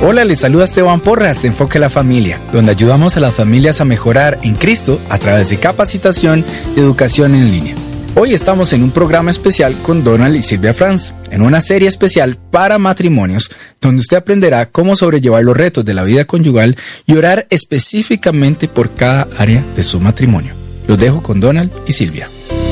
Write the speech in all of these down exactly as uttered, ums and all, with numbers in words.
Hola, les saluda Esteban Porras de Enfoque a la Familia, donde ayudamos a las familias a mejorar en Cristo a través de capacitación y educación en línea. Hoy estamos en un programa especial con Donald y Silvia Franz, en una serie especial para matrimonios, donde usted aprenderá cómo sobrellevar los retos de la vida conyugal y orar específicamente por cada área de su matrimonio. Los dejo con Donald y Silvia.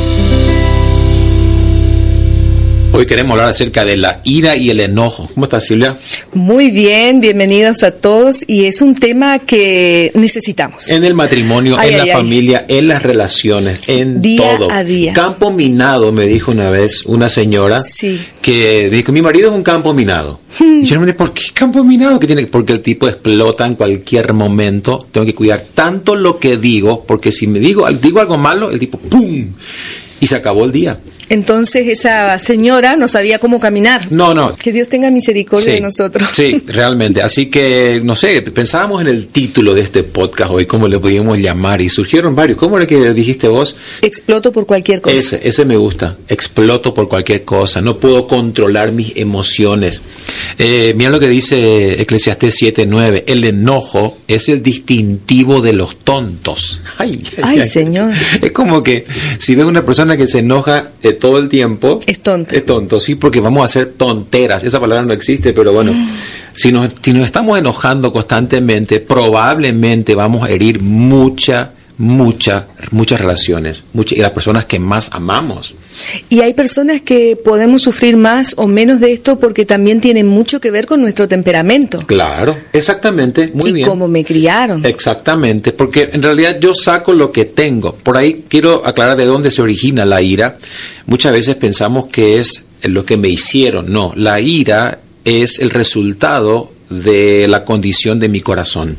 Hoy queremos hablar acerca de la ira y el enojo. ¿Cómo estás, Silvia? Muy bien, bienvenidos a todos. Y es un tema que necesitamos. En el matrimonio, ay, en ay, la ay. familia, en las relaciones, en día todo. A día. Campo minado, me dijo una vez una señora, sí. que dijo, mi marido es un campo minado. Hmm. Y yo me dije, ¿por qué campo minado? ¿Qué tiene? Porque el tipo explota en cualquier momento. Tengo que cuidar tanto lo que digo, porque si me digo, digo algo malo, el tipo ¡pum! Y se acabó el día. Entonces esa señora no sabía cómo caminar. No, no. Que Dios tenga misericordia sí, de nosotros. Sí, realmente. Así que, no sé, pensábamos en el título de este podcast hoy, cómo le podíamos llamar, y surgieron varios. ¿Cómo era que dijiste vos? Exploto por cualquier cosa. Ese, ese me gusta. Exploto por cualquier cosa. No puedo controlar mis emociones. Eh, mira lo que dice Eclesiastés siete nueve. El enojo es el distintivo de los tontos. Ay, ay, ay Señor. Es como que si ves una persona que se enoja eh, todo el tiempo, es tonto. Es tonto, sí, porque vamos a hacer tonteras. Esa palabra no existe, pero bueno, mm. si, nos, si nos estamos enojando constantemente, probablemente vamos a herir mucha, mucha, muchas relaciones, muchas, y las personas que más amamos. Y hay personas que podemos sufrir más o menos de esto porque también tiene mucho que ver con nuestro temperamento. Claro, exactamente, muy y bien. Y cómo me criaron. Exactamente, porque en realidad yo saco lo que tengo. Por ahí quiero aclarar de dónde se origina la ira. Muchas veces pensamos que es lo que me hicieron. No, la ira es el resultado de la condición de mi corazón.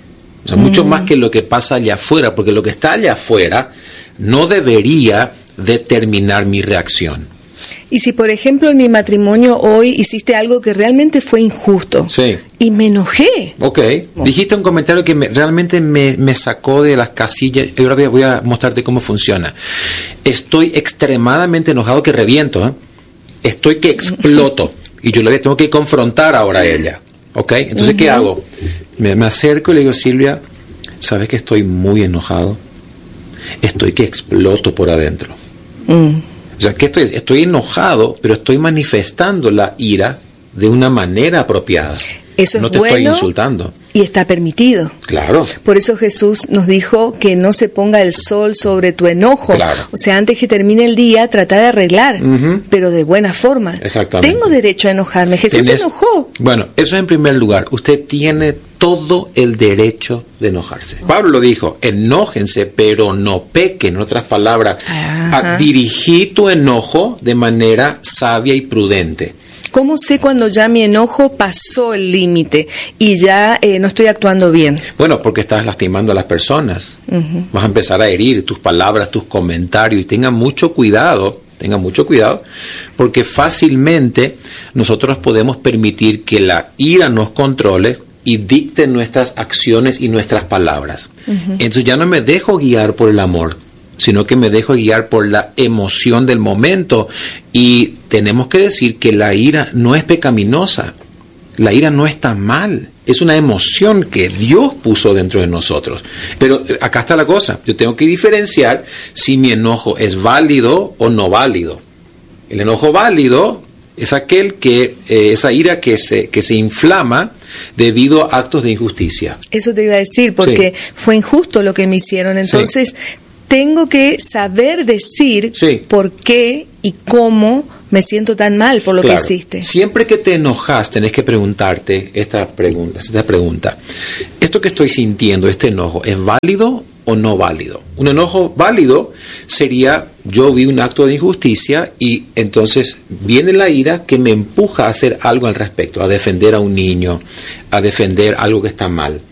O sea, mm. mucho más que lo que pasa allá afuera, porque lo que está allá afuera no debería determinar mi reacción. Y si, por ejemplo, en mi matrimonio hoy hiciste algo que realmente fue injusto, sí. y me enojé. Ok, dijiste un comentario que me, realmente me, me sacó de las casillas, y ahora voy a mostrarte cómo funciona. Estoy extremadamente enojado que reviento, ¿eh? Estoy que exploto, y yo le tengo que confrontar ahora a ella. Ok, entonces, uh-huh. ¿qué hago? Me, me acerco y le digo, Silvia, ¿sabes que estoy muy enojado? Estoy que exploto por adentro. Mm. O sea, que estoy, estoy enojado, pero estoy manifestando la ira de una manera apropiada. Eso es no te bueno estoy insultando. Y está permitido. Claro. Por eso Jesús nos dijo que no se ponga el sol sobre tu enojo. Claro. O sea, antes que termine el día, trata de arreglar, uh-huh. pero de buena forma. Exactamente. Tengo derecho a enojarme. Jesús Tienes, se enojó. Bueno, eso en primer lugar. Usted tiene todo el derecho de enojarse. Oh. Pablo dijo, enójense, pero no pequen. En otras palabras, a, dirigí tu enojo de manera sabia y prudente. ¿Cómo sé cuando ya mi enojo pasó el límite y ya eh, no estoy actuando bien? Bueno, porque estás lastimando a las personas. Uh-huh. Vas a empezar a herir tus palabras, tus comentarios, y tengan mucho cuidado, tengan mucho cuidado, porque fácilmente nosotros podemos permitir que la ira nos controle y dicte nuestras acciones y nuestras palabras. Uh-huh. Entonces ya no me dejo guiar por el amor, sino que me dejo guiar por la emoción del momento. Y tenemos que decir que la ira no es pecaminosa, la ira no está mal, es una emoción que Dios puso dentro de nosotros. Pero acá está la cosa, yo tengo que diferenciar si mi enojo es válido o no válido. El enojo válido es aquel que, eh, esa ira que se, que se inflama debido a actos de injusticia. Eso te iba a decir, porque sí. fue injusto lo que me hicieron, entonces... Sí. Tengo que saber decir sí. por qué y cómo me siento tan mal por lo claro. que hiciste. Siempre que te enojas, tenés que preguntarte esta pregunta, esta pregunta. ¿Esto que estoy sintiendo, este enojo, es válido o no válido? Un enojo válido sería, yo vi un acto de injusticia y entonces viene la ira que me empuja a hacer algo al respecto, a defender a un niño, a defender algo que está mal.